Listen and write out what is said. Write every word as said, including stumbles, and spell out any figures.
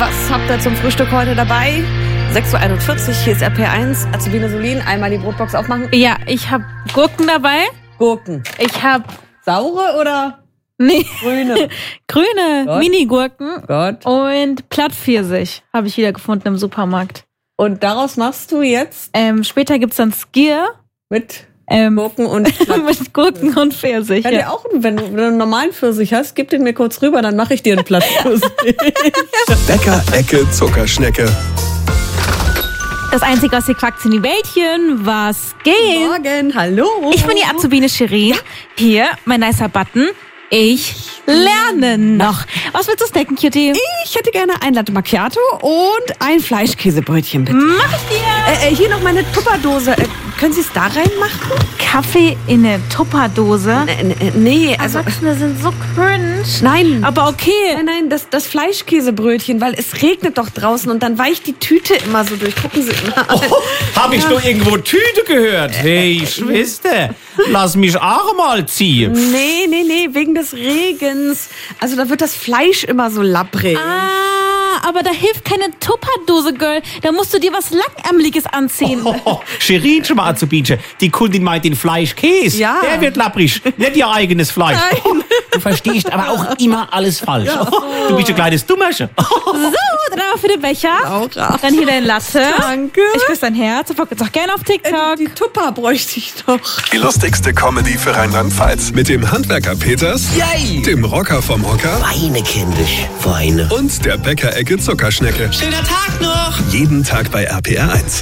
Was habt ihr zum Frühstück heute dabei? sechs Uhr einundvierzig, hier ist R P eins. Azubine Solin, einmal die Brotbox aufmachen. Ja, ich habe Gurken dabei. Gurken. Ich habe... Saure oder? Nee. Grüne. Grüne Gott. Mini-Gurken. Gott. Und Plattpfirsich habe ich wieder gefunden im Supermarkt. Und daraus machst du jetzt Ähm, später gibt's dann Skier. mit Ähm, Gurken und mit Gurken und Pfirsich. Kann Ja. dir auch, wenn du, wenn du einen normalen Pfirsich hast, gib den mir kurz rüber, dann mache ich dir einen Plattpfirsich. Bäcker-Ecke Zuckerschnecke. Das Einzige, was hier quackt, sind die Wäldchen. Was geht? Morgen, hallo. Ich bin die Azubine Shirin. Hier, mein nicer Button. Ich lerne noch. Was willst du snacken, Cutie? Ich hätte gerne ein Latte Macchiato und ein Fleischkäsebrötchen, bitte. Mach ich dir. Äh, äh, hier noch meine Tupperdose. Äh, können Sie es da reinmachen? Kaffee in eine Tupperdose. Äh, äh, nee, also... Erwachsene sind so cringe. Nein. Aber okay. Nein, nein, das, das Fleischkäsebrötchen, weil es regnet doch draußen und dann weicht die Tüte immer so durch. Gucken Sie mal. Oh, hab ich doch irgendwo Tüte gehört? Hey, Schwester, lass mich auch mal ziehen. Nee, nee, nee, wegen des Regens. Also da wird das Fleisch immer so labbrig. Ah, aber da hilft keine Tupperdose, Girl. Da musst du dir was Langärmeliges anziehen. Oh, Shirin schon mal Azubine. Die Kundin meint den Fleischkäse. Ja. Der wird lapprig, nicht ihr eigenes Fleisch. Nein. Du verstehst aber auch immer alles falsch. Du bist ein kleines Dummersche. So, dann aber für den Becher. Laura. Dann hier dein Latte. Danke. Ich küsse dein Herz. Ich folge jetzt auch gerne auf TikTok. Die Tupper bräuchte ich doch. Die lustigste Comedy für Rheinland-Pfalz. Mit dem Handwerker Peters, Yay! dem Rocker vom Hocker Weine, kindisch, Weine. und der Bäcker-Ecke Zuckerschnecke. Schöner Tag noch! Jeden Tag bei R P R eins.